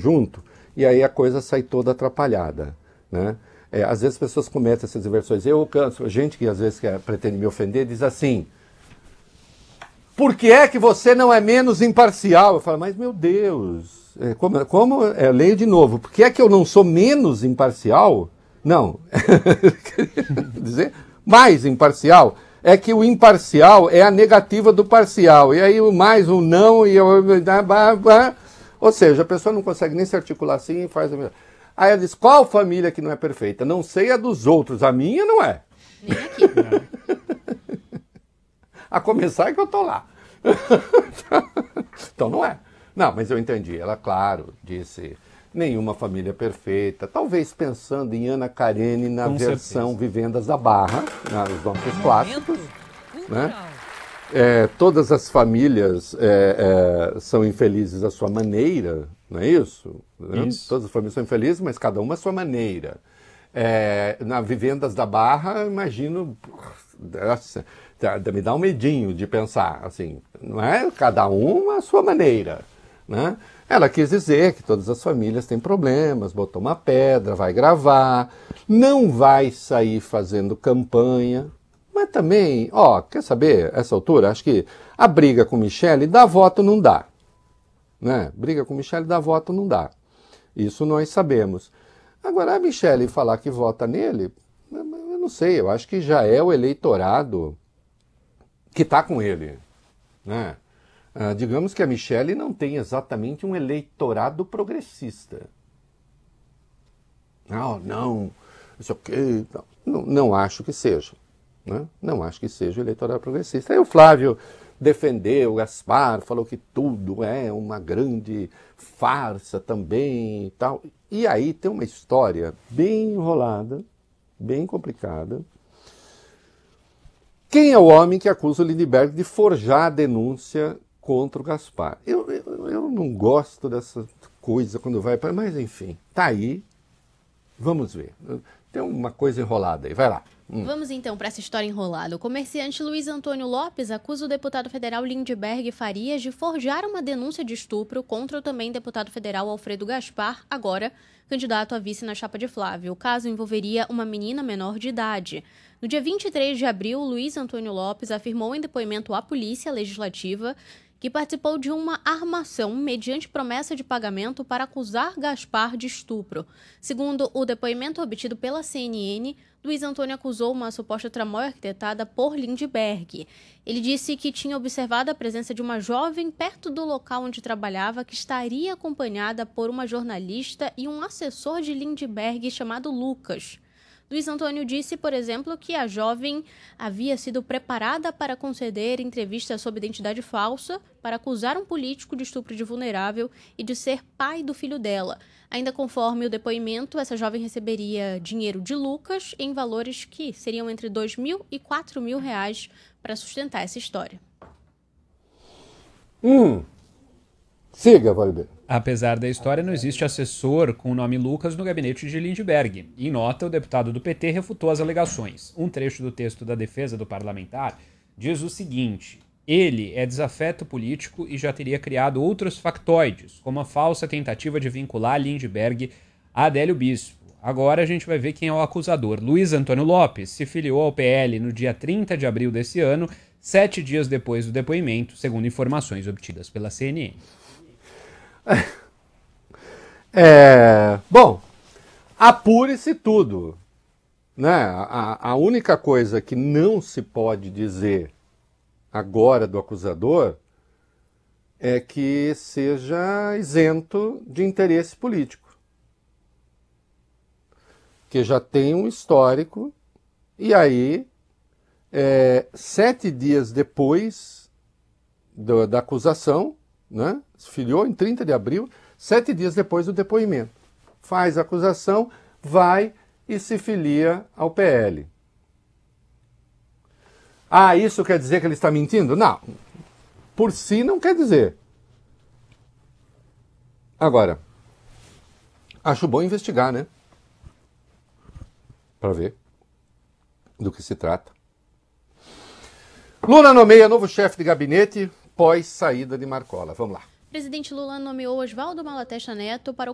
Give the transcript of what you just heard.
junto, e aí a coisa sai toda atrapalhada, né? Às vezes as pessoas cometem essas inversões. Eu canso, gente que às vezes pretende me ofender, diz assim: por que é que você não é menos imparcial? Eu falo, mas meu Deus, leio de novo, por que é que eu não sou menos imparcial? Não, dizer mais imparcial. É que o imparcial é a negativa do parcial, e aí o mais, o não, ou seja, a pessoa não consegue nem se articular assim e faz a mesma. Aí ela diz, qual família que não é perfeita? Não sei a dos outros, a minha não é. Nem aqui. A começar é que eu tô lá. Então não é. Não, mas eu entendi. Ela, claro, disse, nenhuma família perfeita. Talvez pensando em Ana Karenina na Com versão certeza. Vivendas da Barra, os nossos clássicos, né? Todas as famílias são infelizes à sua maneira, não é isso? Isso. Todas as famílias são infelizes, mas cada uma à sua maneira. Na Vivendas da Barra, imagino, me dá um medinho de pensar, assim, não é? Cada uma à sua maneira, né? Ela quis dizer que todas as famílias têm problemas, botou uma pedra, vai gravar, não vai sair fazendo campanha. Mas também, quer saber, essa altura, acho que a briga com Michele dá voto não dá. Né? Briga com Michele dá voto não dá. Isso nós sabemos. Agora, a Michele falar que vota nele, eu não sei, eu acho que já é o eleitorado que está com ele. Né? Digamos que a Michele não tem exatamente um eleitorado progressista. Não, isso aqui. Não acho que seja. Né? Não acho que seja o eleitorado progressista. Aí o Flávio defendeu o Gaspar, falou que tudo é uma grande farsa também e tal. E aí tem uma história bem enrolada, bem complicada. Quem é o homem que acusa o Lindbergh de forjar a denúncia contra o Gaspar? Eu não gosto dessa coisa quando vai para... Mas enfim, tá aí. Vamos ver. Tem uma coisa enrolada aí. Vai lá. Vamos então para essa história enrolada. O comerciante Luiz Antônio Lopes acusa o deputado federal Lindbergh Farias de forjar uma denúncia de estupro contra o também deputado federal Alfredo Gaspar, agora candidato a vice na chapa de Flávio. O caso envolveria uma menina menor de idade. No dia 23 de abril, Luiz Antônio Lopes afirmou em depoimento à Polícia Legislativa que participou de uma armação mediante promessa de pagamento para acusar Gaspar de estupro. Segundo o depoimento obtido pela CNN, Luiz Antônio acusou uma suposta tramóia arquitetada por Lindbergh. Ele disse que tinha observado a presença de uma jovem perto do local onde trabalhava, que estaria acompanhada por uma jornalista e um assessor de Lindbergh chamado Lucas. Luiz Antônio disse, por exemplo, que a jovem havia sido preparada para conceder entrevista sob identidade falsa para acusar um político de estupro de vulnerável e de ser pai do filho dela. Ainda conforme o depoimento, essa jovem receberia dinheiro de Lucas em valores que seriam entre R$2.000 e R$4.000 para sustentar essa história. Siga, Valber. Apesar da história, não existe assessor com o nome Lucas no gabinete de Lindbergh. Em nota, o deputado do PT refutou as alegações. Um trecho do texto da defesa do parlamentar diz o seguinte: ele é desafeto político e já teria criado outros factoides, como a falsa tentativa de vincular Lindbergh a Adélio Bispo. Agora a gente vai ver quem é o acusador. Luiz Antônio Lopes se filiou ao PL no dia 30 de abril desse ano, 7 dias depois do depoimento, segundo informações obtidas pela CNN. Bom, apure-se tudo. Né? A única coisa que não se pode dizer agora do acusador é que seja isento de interesse político. Que já tem um histórico, e aí, 7 dias depois da acusação, né? Se filiou em 30 de abril, 7 dias depois do depoimento. Faz a acusação, vai e se filia ao PL. Isso quer dizer que ele está mentindo? Não. Por si não quer dizer. Agora, acho bom investigar, né? Para ver do que se trata. Lula nomeia novo chefe de gabinete pós saída de Marcola. Vamos lá. O presidente Lula nomeou Oswaldo Malatesta Neto para